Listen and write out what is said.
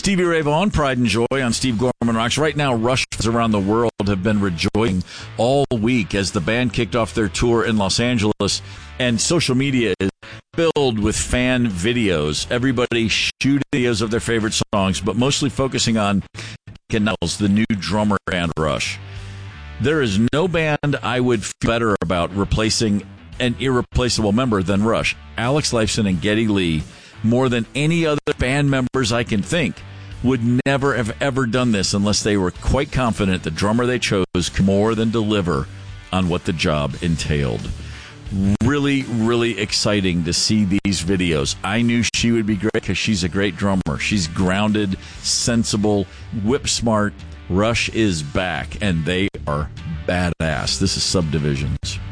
Stevie Ray Vaughan, Pride and Joy on Steve Gorman Rocks. Right now, Rush fans around the world have been rejoicing all week as the band kicked off their tour in Los Angeles, and social media is filled with fan videos. Everybody shooting videos of their favorite songs, but mostly focusing on Knowles, the new drummer band Rush. There is no band I would feel better about replacing an irreplaceable member than Rush. Alex Lifeson and Geddy Lee, more than any other band members I can think, would never have ever done this unless they were quite confident the drummer they chose could more than deliver on what the job entailed. Really, really exciting to see these videos. I knew she would be great because she's a great drummer. She's grounded, sensible, whip smart. Rush is back, and they are badass. This is Subdivisions.